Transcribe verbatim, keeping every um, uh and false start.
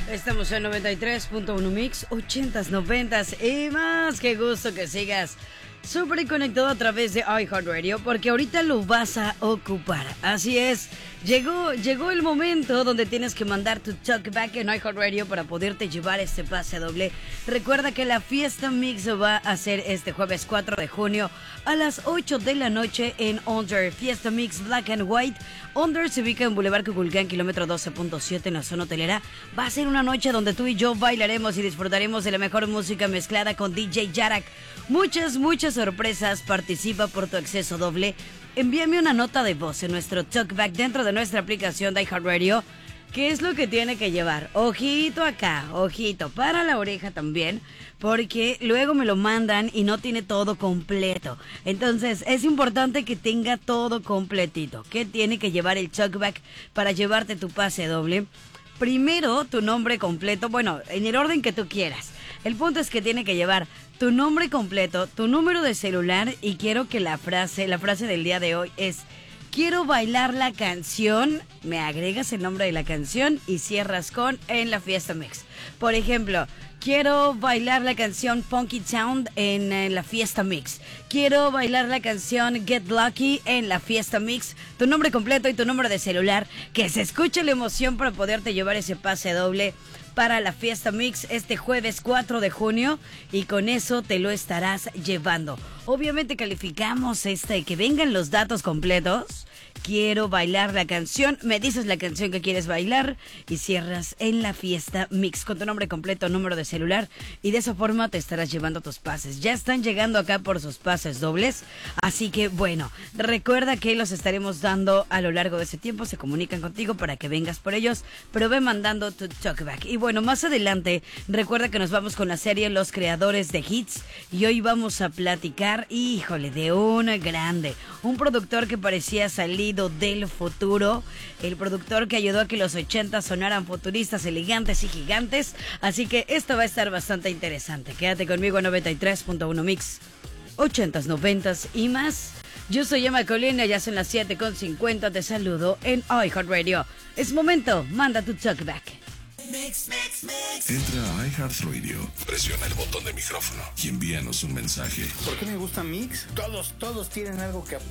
Estamos en noventa y tres punto uno Mix, ochentas, noventas y más. Qué gusto que sigas súper conectado a través de iHeartRadio, porque ahorita lo vas a ocupar. Así es, llegó, llegó el momento donde tienes que mandar tu talkback en iHeartRadio para poderte llevar este pase doble. Recuerda que la fiesta Mix va a ser este jueves cuatro de junio a las ocho de la noche en Under. Fiesta Mix Black and White. Under se ubica en Boulevard Cuculcán, kilómetro doce punto siete en la zona hotelera. Va a ser una noche donde tú y yo bailaremos y disfrutaremos de la mejor música mezclada con D J Yarak. Muchas, muchas sorpresas. Participa por tu acceso doble. Envíame una nota de voz en nuestro talkback dentro de nuestra aplicación de iHeartRadio. ¿Qué es lo que tiene que llevar? Ojito acá, ojito, para la oreja también, porque luego me lo mandan y no tiene todo completo. Entonces es importante que tenga todo completito. ¿Qué tiene que llevar el talkback para llevarte tu pase doble? Primero, tu nombre completo, bueno, en el orden que tú quieras. El punto es que tiene que llevar tu nombre completo, tu número de celular, y quiero que la frase, la frase del día de hoy es: quiero bailar la canción, me agregas el nombre de la canción y cierras con en la fiesta Mix. Por ejemplo, quiero bailar la canción Funky Town en, en la fiesta Mix. Quiero bailar la canción Get Lucky en la fiesta Mix. Tu nombre completo y tu número de celular, que se escuche la emoción para poderte llevar ese pase doble para la fiesta Mix este jueves cuatro de junio, y con eso te lo estarás llevando. Obviamente calificamos este, que vengan los datos completos. Quiero bailar la canción, me dices la canción que quieres bailar y cierras en la fiesta Mix con tu nombre completo, número de celular, y de esa forma te estarás llevando tus pases. Ya están llegando acá por sus pases dobles, así que bueno, recuerda que los estaremos dando a lo largo de ese tiempo. Se comunican contigo para que vengas por ellos, pero ve mandando tu talkback. Y bueno, más adelante recuerda que nos vamos con la serie Los Creadores de Hits, y hoy vamos a platicar, híjole, de una grande, un productor que parecía salido del futuro, el productor que ayudó a que los ochenta sonaran futuristas, elegantes y gigantes. Así que esto va a estar bastante interesante. Quédate conmigo a noventa y tres punto uno Mix, ochentas, noventas y más. Yo soy Emma Colina, ya son las siete con cincuenta. Te saludo en iHeartRadio. Es momento, manda tu talkback. Mix, mix, mix. Entra a iHeartRadio, presiona el botón de micrófono y envíanos un mensaje. ¿Por qué me gusta Mix? Todos, todos tienen algo que